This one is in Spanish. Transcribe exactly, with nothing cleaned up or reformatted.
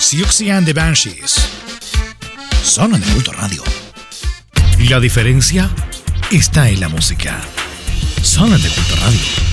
Siouxsie and the Banshees. Sonan de Culto Radio. La diferencia está en la música. Sonan de Culto Radio.